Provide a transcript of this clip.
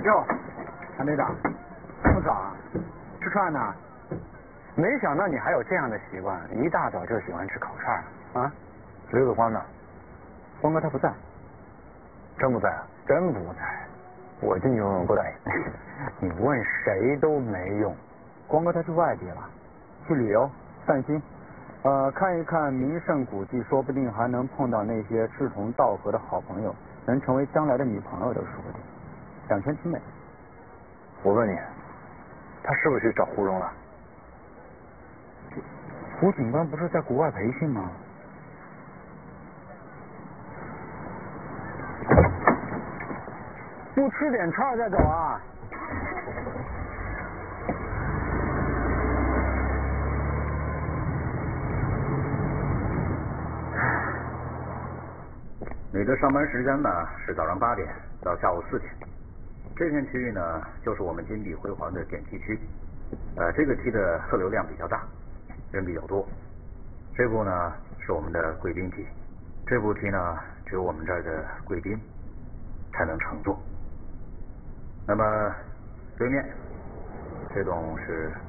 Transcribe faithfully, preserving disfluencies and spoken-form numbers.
哟，韩队长，这么早啊？吃串呢？ 没想到你还有这样的习惯，一大早就喜欢吃烤串啊？ 刘子欢呢？ 光哥他不在。 真不在啊？ 真不在。我进去问过他，你问谁都没用。光哥他去外地了，去旅游散心，呃，看一看名胜古迹，说不定还能碰到那些志同道合的好朋友，能成为将来的女朋友都说不定。两全其美。 我问你，他是不是去找胡蓉了？ 胡警官不是在国外培训吗？不吃点串再走啊！ 你的上班时间呢是早上八点到下午四点。这片区域呢就是我们金碧辉煌的点题区，呃，这个梯的客流量比较大，人比较多。这部呢是我们的贵宾梯，这部梯呢只有我们这儿的贵宾才能乘坐。那么对面这栋是